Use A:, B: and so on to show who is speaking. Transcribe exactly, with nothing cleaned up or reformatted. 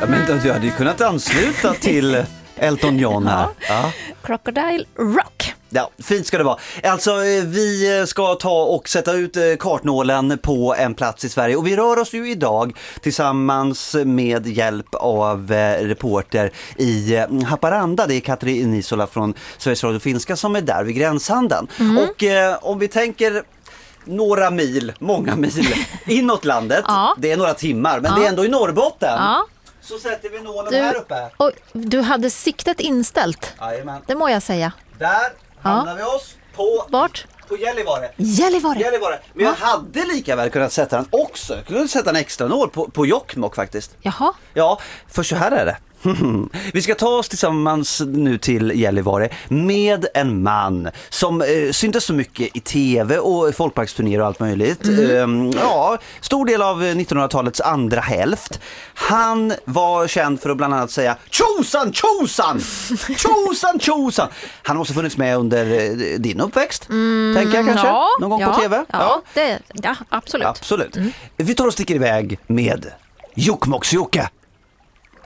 A: Ja, men du hade ju kunnat ansluta till Elton John här.
B: Ja.
A: Ja.
B: Crocodile Rock.
A: Ja, fint ska det vara. Alltså, vi ska ta och sätta ut kartnålen på en plats i Sverige. Och vi rör oss ju idag tillsammans med hjälp av reporter i Haparanda. Det är Katrin Nisola från Sveriges Radio Finska som är där vid gränshandeln. Mm. Och eh, om vi tänker några mil, många mil inåt landet. Ja. Det är några timmar, men ja. Det är ändå i Norrbotten. Ja. Så sätter vi nålen du, här uppe.
B: Och du hade siktet inställt.
A: Jajamän.
B: Det må jag säga.
A: Där hamnar ja. vi oss på...
B: Vart?
A: På Gällivare.
B: Gällivare.
A: Gällivare. Men jag ja. hade lika väl kunnat sätta den också. Jag kunde sätta en extra nål på, på Jokkmokk faktiskt.
B: Jaha.
A: Ja, för så här är det. Vi ska ta oss tillsammans nu till Gällivare med en man som eh, syntes så mycket i tv och folkparksturnéer och allt möjligt. Mm. Eh, ja, stor del av nittonhundratalets andra hälft. Han var känd för att bland annat säga tjosan, tjosan, tjosan, tjosan. Han har också funnits med under eh, din uppväxt, mm, tänker jag kanske,
B: ja,
A: någon gång
B: ja,
A: på tv.
B: Ja, ja. Det, ja absolut.
A: absolut. Mm. Vi tar och sticker iväg med Jokkmokks-Jocke.